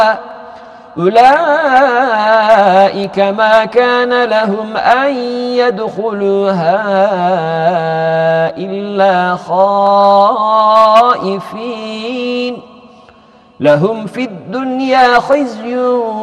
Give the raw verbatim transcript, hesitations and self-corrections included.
أولئك ما كان لهم أن يدخلوها إلا خائفين لهم في الدنيا خزي